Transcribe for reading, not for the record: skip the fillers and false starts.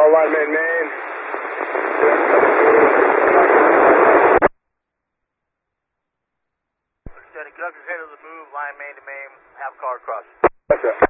line main main. Lieutenant, get up your head of the move, line main to main, half car across. Gotcha.